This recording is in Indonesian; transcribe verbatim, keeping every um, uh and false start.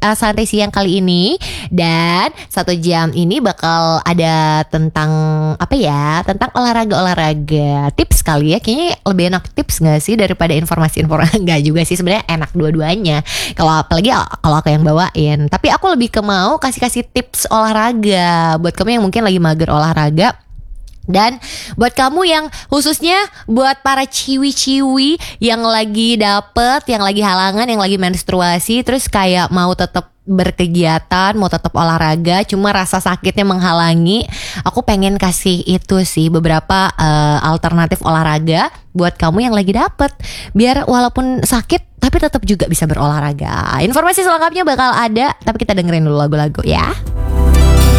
uh, santai siang kali ini. Dan satu jam ini bakal ada tentang apa ya? Tentang olahraga-olahraga. Tips kali ya. Kayaknya lebih enak tips gak sih daripada informasi-informasi. Enggak juga sih, sebenarnya enak dua-duanya. Kalau apalagi kalau aku yang bawain. Tapi aku lebih ke mau kasih-kasih tips olahraga buat kamu yang mungkin lagi mager olahraga. Dan buat kamu yang khususnya buat para ciwi-ciwi yang lagi dapet, yang lagi halangan, yang lagi menstruasi, terus kayak mau tetap berkegiatan, mau tetap olahraga, cuma rasa sakitnya menghalangi. Aku pengen kasih itu sih beberapa uh, alternatif olahraga buat kamu yang lagi dapet, biar walaupun sakit tapi tetap juga bisa berolahraga. Informasi selengkapnya bakal ada, tapi kita dengerin dulu lagu-lagu ya.